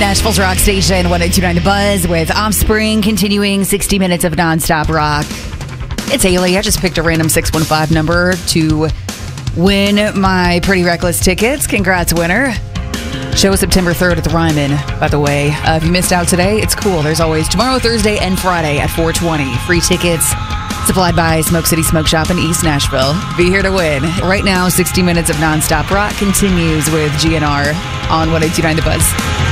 Nashville's rock station, 102.9 The Buzz with Offspring, continuing 60 minutes of nonstop rock. It's Haley. I just picked a random 615 number to win my Pretty Reckless tickets. Congrats, winner. Show September 3rd at the Ryman, by the way. If you missed out today, it's cool. There's always tomorrow, Thursday, and Friday at 4:20. Free tickets supplied by Smoke City Smoke Shop in East Nashville. Be here to win. Right now, 60 minutes of nonstop rock continues with GNR on 102.9 The Buzz.